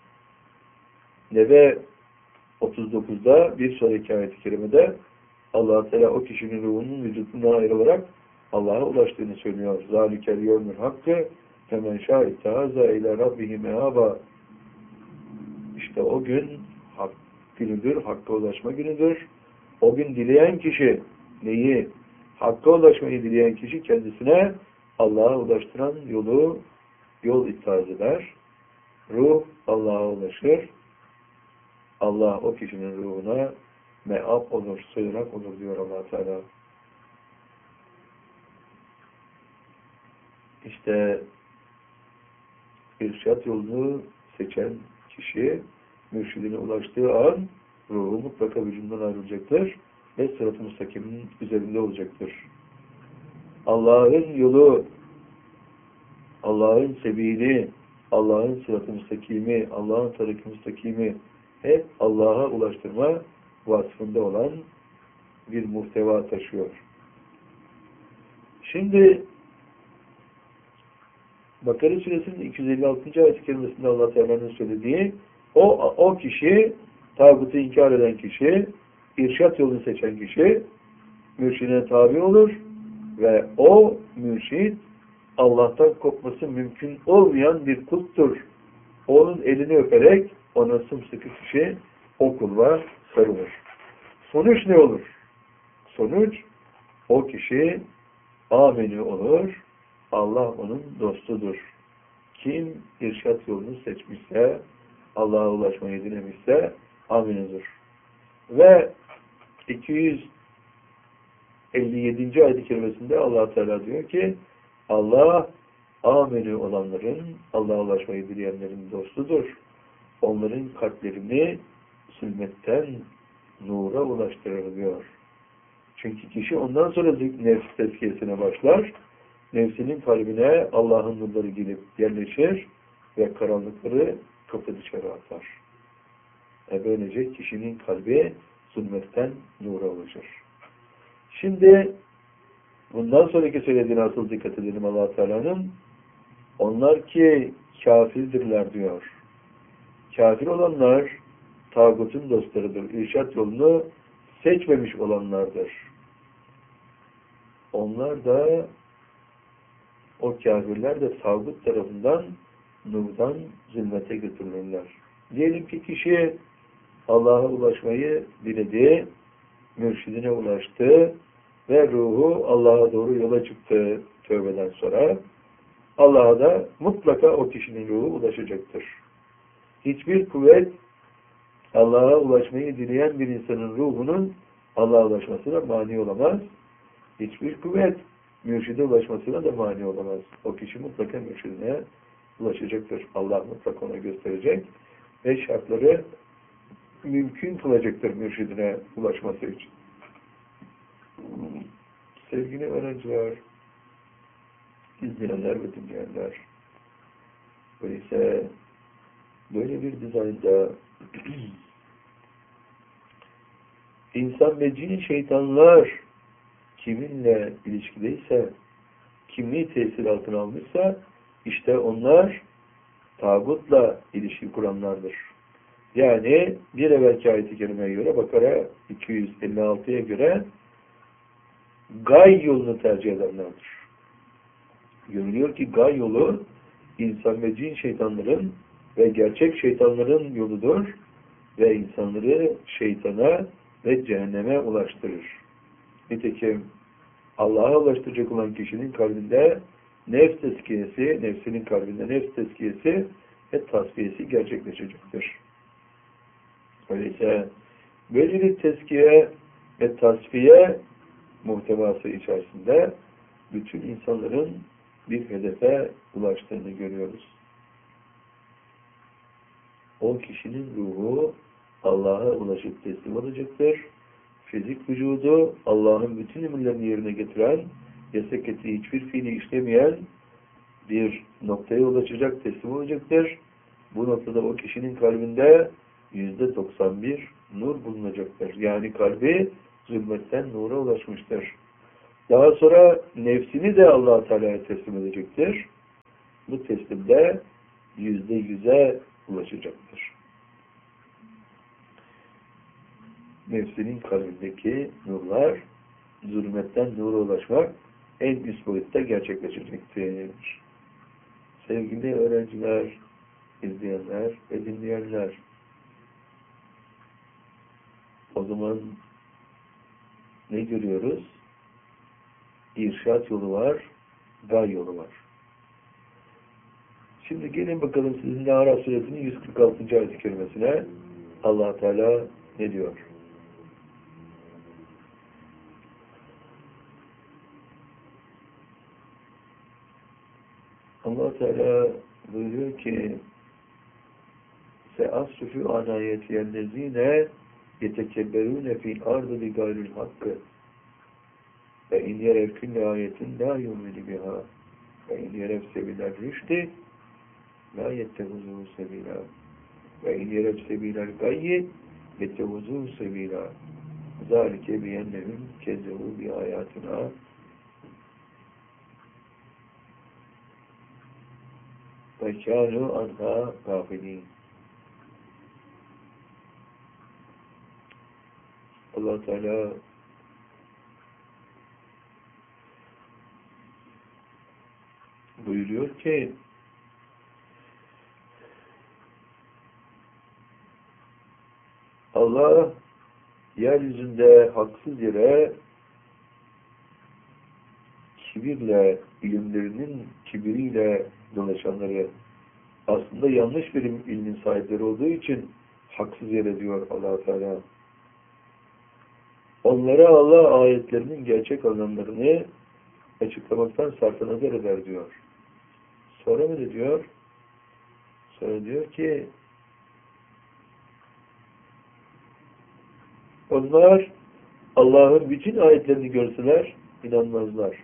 Nebe otuz dokuzda bir sonraki ayet-i kerimede Allah Teala o kişinin ruhunun vücudundan ayrılarak Allah'a ulaştığını söylüyor. Zalikel yevmül hakkı femen şâ ittehâza ile rabbihi meâba. İşte o gün hak günüdür, hakka ulaşma günüdür. O gün dileyen kişi neyi? Hakka ulaşmayı dileyen kişi kendisine Allah'a ulaştıran yolu yol ittihaz eder. Ruh Allah'a ulaşır. Allah o kişinin ruhuna me'ab olur, sığınak olur diyor Allah Teala. İşte irşat yolunu seçen kişi mürşidine ulaştığı an ruhu mutlaka vücudundan ayrılacaktır ve sırat-ı müstakimin üzerinde olacaktır. Allah'ın yolu, Allah'ın sebili, Allah'ın sırat-ı müstakimi, Allah'ın tarik-i müstakimi hep Allah'a ulaştırma vasfında olan bir muhteva taşıyor. Şimdi Bakara Suresinin iki yüz elli altıncı ayet-i kerimesinde Allah Teala'nın söylediği o, o kişi, tağutu inkar eden kişi, irşat yolunu seçen kişi mürşidine tabi olur ve o mürşid Allah'tan kopması mümkün olmayan bir kulptur. Onun elini öperek ona sımsıkı kişi o kulva sarılır. Sonuç ne olur? Sonuç o kişi ameni olur. Allah onun dostudur. Kim irşat yolunu seçmişse, Allah'a ulaşmayı dilemişse aminudur. Ve iki yüz elli yedinci ayet-i kerimesinde Allah Teala diyor ki Allah ameni olanların, Allah'a ulaşmayı dileyenlerin dostudur. Onların kalplerini zulmetten nura ulaştırır diyor. Çünkü kişi ondan sonra nefs tezkiyesine başlar. Nefsinin kalbine Allah'ın nurları gelip yerleşir ve karanlıkları kapı dışarı atar. E böylece kişinin kalbi zulmetten nura ulaşır. Şimdi bundan sonraki söylediğine asıl dikkat edelim Allah Teala'nın. Onlar ki kafirdirler diyor. Kafir olanlar tağutun dostlarıdır. İrşat yolunu seçmemiş olanlardır. Onlar da o kafirler de tağut tarafından nurdan zulmete götürülürler. Diyelim ki kişi Allah'a ulaşmayı diledi, mürşidine ulaştı ve ruhu Allah'a doğru yola çıktı tövbeden sonra. Allah'a da mutlaka o kişinin ruhu ulaşacaktır. Hiçbir kuvvet Allah'a ulaşmayı dileyen bir insanın ruhunun Allah'a ulaşmasına mani olamaz. Hiçbir kuvvet mürşide ulaşmasına da mani olamaz. O kişi mutlaka mürşidine ulaşacaktır. Allah mutlaka ona gösterecek ve şartları mümkün kılacaktır mürşidine ulaşması için. Sevgili öğrenciler, izleyenler ve dinleyenler, öyleyse böyle bir dizaynda insan ve cin şeytanlar kiminle ilişkideyse, kimliği tesir altına almışsa, işte onlar tağutla ilişki kuranlardır. Yani bir evvelki ayet-i kerimeye göre, Bakara iki yüz elli altıya göre gay yolunu tercih edenlerdir. Görülüyor ki gay yolu insan ve cin şeytanların ve gerçek şeytanların yoludur ve insanları şeytana ve cehenneme ulaştırır. Nitekim Allah'a ulaştıracak olan kişinin kalbinde nefs tezkiyesi, nefsinin kalbinde nefs tezkiyesi ve tasfiyesi gerçekleşecektir. Öyleyse böyle bir tezkiye ve tasfiye muhtevası içerisinde bütün insanların bir hedefe ulaştığını görüyoruz. O kişinin ruhu Allah'a ulaşıp teslim olacaktır. Fizik vücudu Allah'ın bütün emirlerini yerine getiren, yasak ettiği hiçbir fiili işlemeyen bir noktaya ulaşacak, teslim olacaktır. Bu noktada o kişinin kalbinde yüzde doksan bir nur bulunacaktır. Yani kalbi zulmetten nura ulaşmıştır. Daha sonra nefsini de Allah Teala'ya teslim edecektir. Bu teslimde yüzde yüze ulaşacaktır. Nefsinin kalbindeki nurlar, zulmetten nura ulaşmak en üst boyutta gerçekleşecektir. Sevgili öğrenciler, izleyenler ve dinleyenler, o zaman ne görüyoruz? İrşad yolu var, gay yolu var. Şimdi gelin bakalım sizinle Araf suresinin yüz kırk altıncı ayet-i kerimesine. Allah Teala ne diyor? Allah Teala buyuruyor ki se'asrifu an ayetiyellezine yetekebberune fil ardı bi gayril hakkı ve in yerev külle ayetin la yumini biha ve in yerev sebiler rüşti la yettehuzuhu sebila ve in yerev sebiler gayyi yettehuzuhu sebila zâlike biyennehum kezzehu bi ayatina ve kânu anha gafilin. Allah Teala buyuruyor ki Allah yeryüzünde haksız yere kibirle, ilimlerinin kibiriyle dolaşanları, aslında yanlış bir ilmin sahipleri olduğu için haksız yere diyor Allah Teala. Onlara Allah ayetlerinin gerçek anlamlarını açıklamaktan sarf nazar eder diyor. Sonra ne diyor? Sonra diyor ki onlar Allah'ın bütün ayetlerini görseler inanmazlar.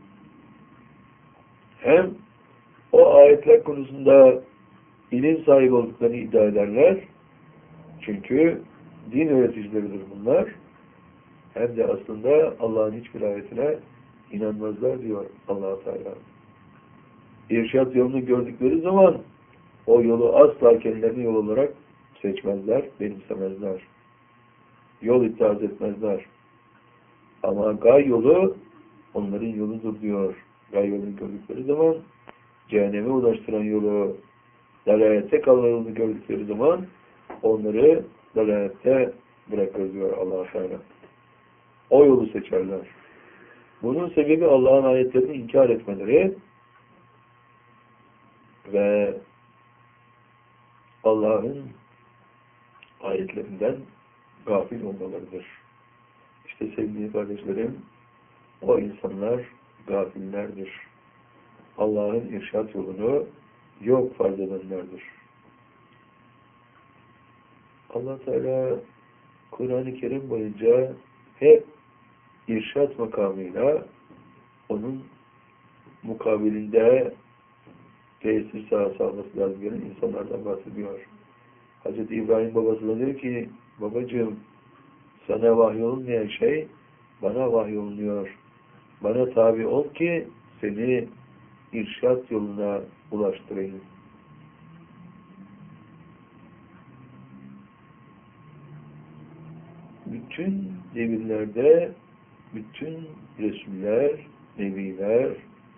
Hem o ayetler konusunda ilim sahibi olduklarını iddia ederler. Çünkü din öğreticileridir bunlar. Hem de aslında Allah'ın hiçbir ayetine inanmazlar diyor Allah Teala. İrşad yolunu gördükleri zaman o yolu asla kendilerine yol olarak seçmezler, benimsemezler. Yol itiraz etmezler. Ama gay yolu onların yoludur diyor. Gay yolunu gördükleri zaman cehenneme ulaştıran yolu, dalalette kalma yolunu gördükleri zaman onları dalalette bırakır diyor Allah Teala. O yolu seçerler. Bunun sebebi Allah'ın ayetlerini inkar etmeleri ve Allah'ın ayetlerinden gafil olmalarıdır. İşte sevgili kardeşlerim, o insanlar gafillerdir. Allah'ın irşad yolunu yok farz edenlerdir. Allah Teala Kur'an-ı Kerim boyunca hep irşad makamıyla onun mukabilinde tesir sahası alması lazım gelen insanlardan bahsediyor. Hazreti İbrahim babasına diyor ki, babacığım sana vahyolunmayan şey bana vahyolunuyor. Bana tabi ol ki seni irşad yoluna ulaştırayım. Bütün devirlerde bütün Resuller, Nebiler,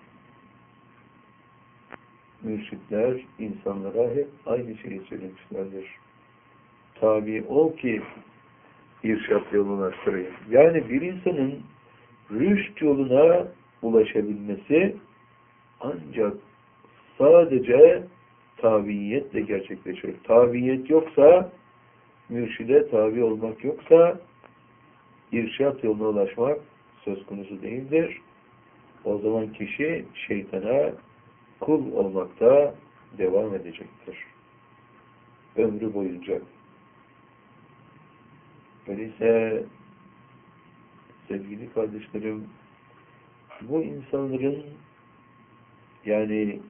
mürşitler insanlara hep aynı şeyi söylemişlerdir. Tabi ol ki irşad yoluna ulaştırayım. Yani bir insanın rüşt yoluna ulaşabilmesi ancak sadece tabiiyetle gerçekleşir. Tabiiyet yoksa, mürşide tabi olmak yoksa irşad yoluna ulaşmak söz konusu değildir. O zaman kişi şeytana kul olmakta devam edecektir. Ömrü boyunca. Öyleyse sevgili kardeşlerim, bu insanların yani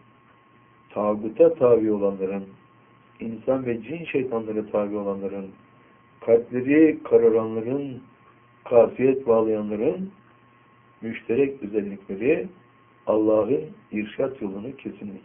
tağuta tabi olanların, insan ve cin şeytanlara tabi olanların kalpleri kararanların, kasiyet bağlayanların müşterek özellikleri Allah'ın irşat yolunu kesinlikle